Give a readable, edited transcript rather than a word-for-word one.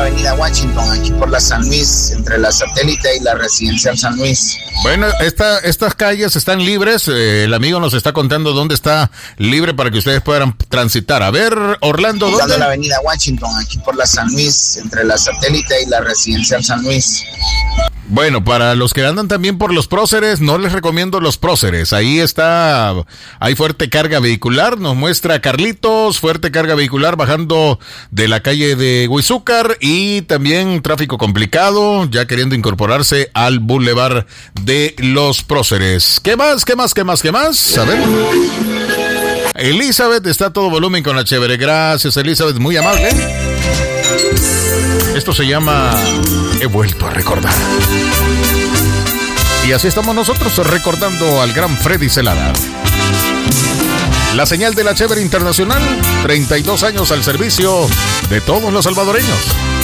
avenida Washington, aquí por la San Luis, entre la Satélite y la Residencial San Luis. Bueno, estas calles están libres. El amigo nos está contando dónde está libre para que ustedes puedan transitar. A ver, Orlando, ¿dónde? Dando la avenida Washington, aquí por la San Luis, entre la Satélite y la Residencial San Luis. Bueno, para los que andan también por los próceres, no les recomiendo los próceres. Ahí está, hay fuerte carga vehicular, nos muestra Carlitos, fuerte carga vehicular bajando de la calle de Huizúcar y también tráfico complicado, ya queriendo incorporarse al bulevar de los próceres. ¿Qué más? A ver. Elizabeth está a todo volumen con la chévere. Gracias, Elizabeth, muy amable. Esto se llama He vuelto a recordar. Y así estamos nosotros recordando al gran Freddy Celada. La señal de la chévere internacional, 32 años al servicio de todos los salvadoreños.